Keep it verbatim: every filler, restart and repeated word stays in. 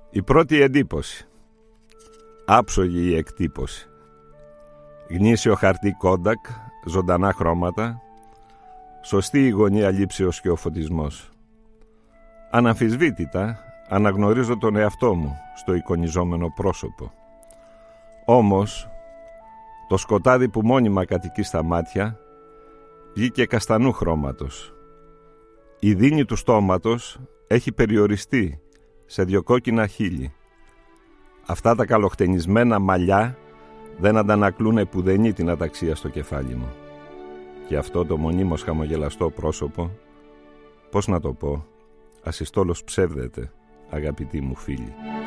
Η πρώτη εντύπωση. Άψογη η εκτύπωση. Γνήσιο χαρτί κόντακ, ζωντανά χρώματα. Σωστή η γωνία λήψεως και ο φωτισμός. Αναμφισβήτητα αναγνωρίζω τον εαυτό μου στο εικονιζόμενο πρόσωπο. Όμως, το σκοτάδι που μόνιμα κατοικεί στα μάτια βγήκε καστανού χρώματος. Η δίνη του στόματος έχει περιοριστεί σε δυο κόκκινα χείλη. Αυτά τα καλοχτενισμένα μαλλιά δεν αντανακλούν επουδενή την αταξία στο κεφάλι μου. Και αυτό το μονίμως χαμογελαστό πρόσωπο, πώς να το πω, ασυστόλως ψεύδεται, αγαπητοί μου φίλοι.